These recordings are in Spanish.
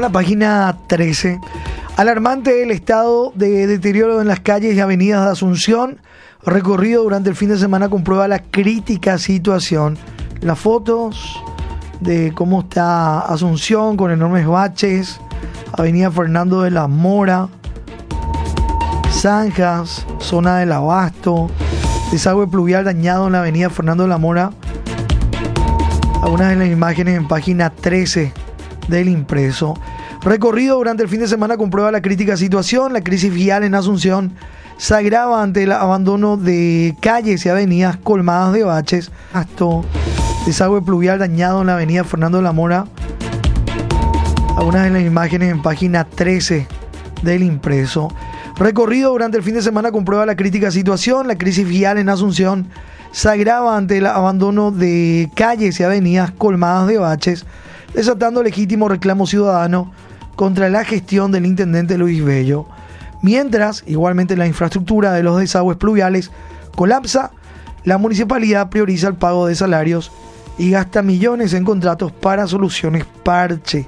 la página 13. Alarmante el estado de deterioro en las calles y avenidas de Asunción. Recorrido durante el fin de semana comprueba la crítica situación. Las fotos de cómo está Asunción con enormes baches. Avenida Fernando de la Mora, zanjas, zona del Abasto, desagüe pluvial dañado en la avenida Fernando de la Mora. Algunas de las imágenes en página 13 del impreso. Recorrido durante el fin de semana comprueba la crítica situación. La crisis vial en Asunción se agrava ante el abandono de calles y avenidas colmadas de baches. Desagüe pluvial dañado en la avenida Fernando de la Mora. Algunas de las imágenes en página 13 del impreso. Recorrido durante el fin de semana comprueba la crítica situación. La crisis vial en Asunción se agrava ante el abandono de calles y avenidas colmadas de baches, desatando legítimo reclamo ciudadano contra la gestión del intendente Luis Bello. Mientras, igualmente, la infraestructura de los desagües pluviales colapsa, la municipalidad prioriza el pago de salarios y gasta millones en contratos para soluciones parche.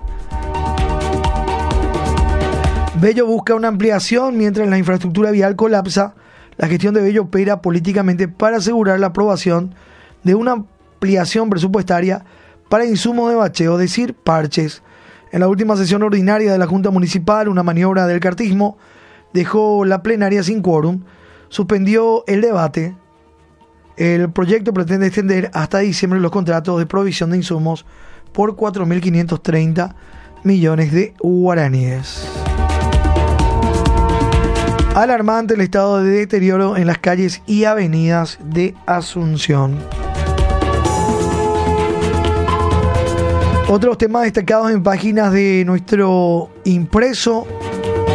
Bello busca una ampliación mientras la infraestructura vial colapsa. La gestión de Bello opera políticamente para asegurar la aprobación de una ampliación presupuestaria para insumos de bacheo, es decir, parches. En la última sesión ordinaria de la Junta Municipal, una maniobra del cartismo dejó la plenaria sin quórum, suspendió el debate. El proyecto pretende extender hasta diciembre los contratos de provisión de insumos por 4.530 millones de guaraníes. Alarmante el estado de deterioro en las calles y avenidas de Asunción. Otros temas destacados en páginas de nuestro impreso.